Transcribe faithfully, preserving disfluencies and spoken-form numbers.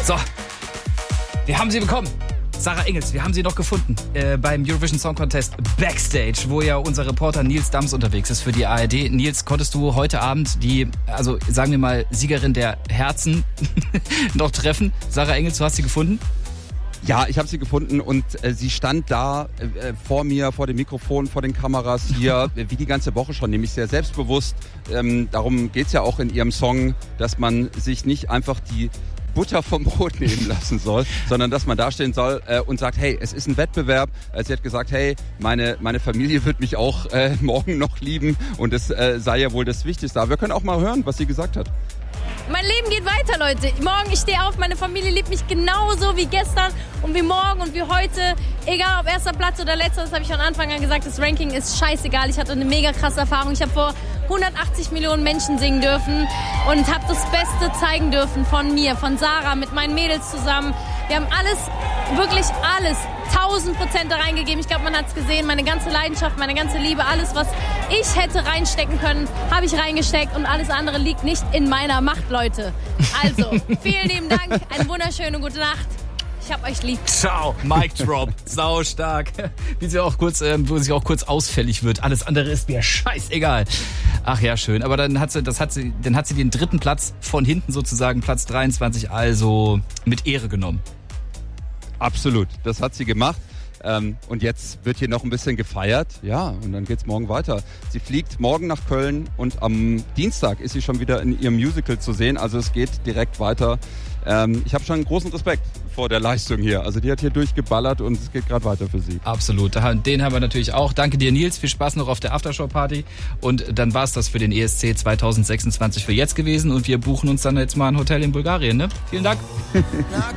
So, wir haben sie bekommen. Sarah Engels, wir haben sie noch gefunden äh, beim Eurovision Song Contest Backstage, wo ja unser Reporter Nils Dams unterwegs ist für die A R D. Nils, konntest du heute Abend die, also sagen wir mal, Siegerin der Herzen noch treffen? Sarah Engels, du hast sie gefunden? Ja, ich habe sie gefunden und äh, sie stand da äh, vor mir, vor dem Mikrofon, vor den Kameras hier, wie die ganze Woche schon, nämlich sehr selbstbewusst. Ähm, darum geht's ja auch in ihrem Song, dass man sich nicht einfach die Butter vom Brot nehmen lassen soll, sondern dass man dastehen soll äh, und sagt, hey, es ist ein Wettbewerb. Äh, sie hat gesagt, hey, meine meine Familie wird mich auch äh, morgen noch lieben und es äh, sei ja wohl das Wichtigste. Aber wir können auch mal hören, was sie gesagt hat. Mein Leben geht weiter, Leute. Morgen, ich stehe auf, meine Familie liebt mich genauso wie gestern und wie morgen und wie heute. Egal ob erster Platz oder letzter, das habe ich von Anfang an gesagt, das Ranking ist scheißegal. Ich hatte eine mega krasse Erfahrung. Ich habe vor hundertachtzig Millionen Menschen singen dürfen und habe das Beste zeigen dürfen von mir, von Sarah, mit meinen Mädels zusammen. Wir haben alles, wirklich alles, tausend Prozent da reingegeben. Ich glaube, man hat es gesehen, meine ganze Leidenschaft, meine ganze Liebe, alles, was ich hätte reinstecken können, habe ich reingesteckt und alles andere liegt nicht in meiner Macht, Leute. Also, vielen lieben Dank, eine wunderschöne gute Nacht. Ich hab euch lieb. Ciao, Mic Drop, sau stark. Wie sie auch kurz, äh, wo sie auch kurz ausfällig wird. Alles andere ist mir scheißegal. Ach ja, schön. Aber dann hat sie, das hat sie, dann hat sie den dritten Platz von hinten sozusagen, Platz dreiundzwanzig, also mit Ehre genommen. Absolut, das hat sie gemacht. Ähm, und jetzt wird hier noch ein bisschen gefeiert. Ja, und dann geht's morgen weiter. Sie fliegt morgen nach Köln und am Dienstag ist sie schon wieder in ihrem Musical zu sehen. Also es geht direkt weiter. Ähm, ich habe schon großen Respekt vor der Leistung hier. Also die hat hier durchgeballert und es geht gerade weiter für sie. Absolut, den haben wir natürlich auch. Danke dir, Nils. Viel Spaß noch auf der Aftershow-Party. Und dann war's das für den E S C zwanzig sechsundzwanzig für jetzt gewesen. Und wir buchen uns dann jetzt mal ein Hotel in Bulgarien. Ne? Vielen Dank.